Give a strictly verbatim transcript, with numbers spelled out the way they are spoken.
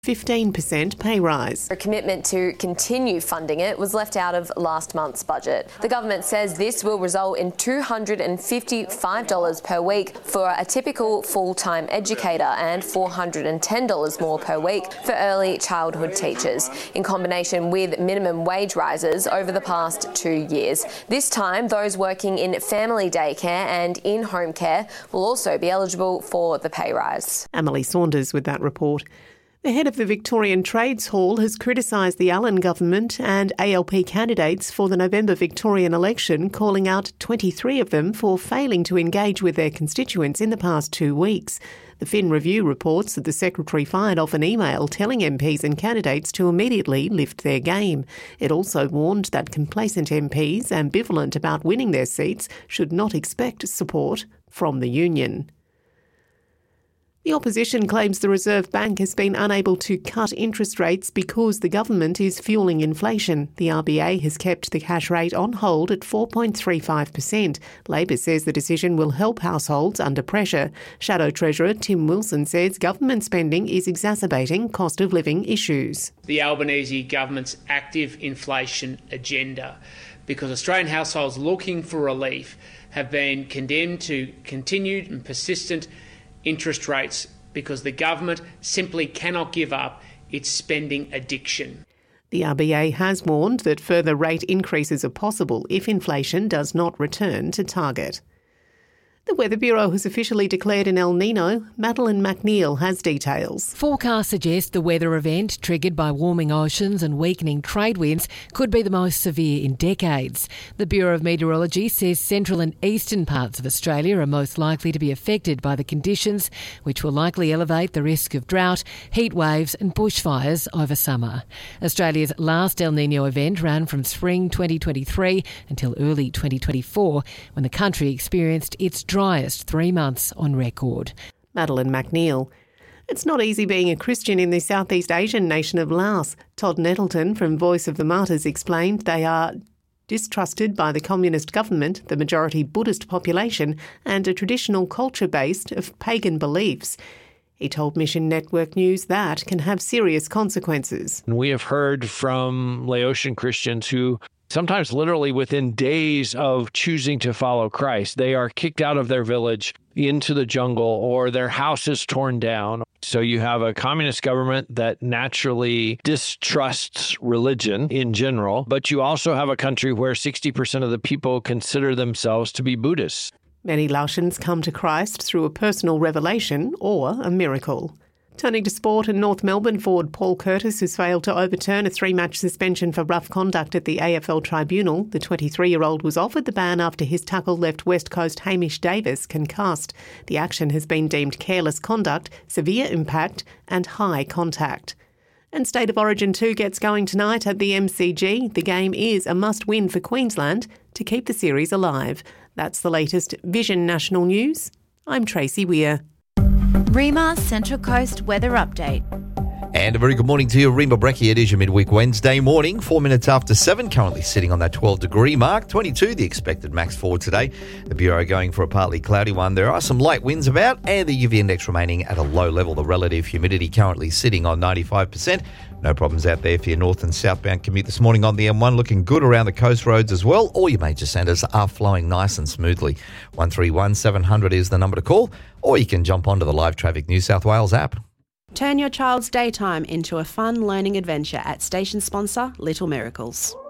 fifteen percent pay rise. A commitment to continue funding it was left out of last month's budget. The government says this will result in two hundred fifty-five dollars per week for a typical full-time educator and four hundred ten dollars more per week for early childhood teachers, in combination with minimum wage rises over the past two years. This time, those working in family daycare and in-home care will also be eligible for the pay rise. Emily Saunders with that report. The head of the Victorian Trades Hall has criticised the Allen government and A L P candidates for the November Victorian election, calling out twenty-three of them for failing to engage with their constituents in the past two weeks. The Fin Review reports that the Secretary fired off an email telling M Ps and candidates to immediately lift their game. It also warned that complacent M Ps, ambivalent about winning their seats, should not expect support from the union. The opposition claims the Reserve Bank has been unable to cut interest rates because the government is fueling inflation. The R B A has kept the cash rate on hold at four point three five percent. Labor says the decision will help households under pressure. Shadow Treasurer Tim Wilson says government spending is exacerbating cost of living issues. The Albanese government's active inflation agenda, because Australian households looking for relief have been condemned to continued and persistent interest rates because the government simply cannot give up its spending addiction. The R B A has warned that further rate increases are possible if inflation does not return to target. The Weather Bureau has officially declared an El Nino. Madeline McNeil has details. Forecasts suggest the weather event, triggered by warming oceans and weakening trade winds, could be the most severe in decades. The Bureau of Meteorology says central and eastern parts of Australia are most likely to be affected by the conditions, which will likely elevate the risk of drought, heat waves and bushfires over summer. Australia's last El Nino event ran from spring twenty twenty-three until early twenty twenty-four, when the country experienced its driest three months on record. Madeline McNeil. It's not easy being a Christian in the Southeast Asian nation of Laos. Todd Nettleton from Voice of the Martyrs explained they are distrusted by the communist government, the majority Buddhist population, and a traditional culture based of pagan beliefs. He told Mission Network News that can have serious consequences. We have heard from Laotian Christians who sometimes literally within days of choosing to follow Christ, they are kicked out of their village into the jungle or their house is torn down. So you have a communist government that naturally distrusts religion in general, but you also have a country where sixty percent of the people consider themselves to be Buddhists. Many Laotians come to Christ through a personal revelation or a miracle. Turning to sport, and North Melbourne forward Paul Curtis has failed to overturn a three-match suspension for rough conduct at the A F L tribunal. The twenty-three-year-old was offered the ban after his tackle left West Coast Hamish Davis concussed. The action has been deemed careless conduct, severe impact and high contact. And State of Origin two gets going tonight at the M C G. The game is a must-win for Queensland to keep the series alive. That's the latest Vision National News. I'm Tracy Weir. REMA Central Coast Weather Update. And a very good morning to you, Rima Brecky. It is your midweek Wednesday morning, four minutes after seven, currently sitting on that twelve degree mark, twenty-two the expected max for today. The Bureau going for a partly cloudy one. There are some light winds about and the U V index remaining at a low level. The relative humidity currently sitting on ninety-five percent. No problems out there for your north and southbound commute this morning on the M one. Looking good around the coast roads as well. All your major centres are flowing nice and smoothly. one three one seven hundred is the number to call, or you can jump onto the Live Traffic New South Wales app. Turn your child's daytime into a fun learning adventure at station sponsor Little Miracles.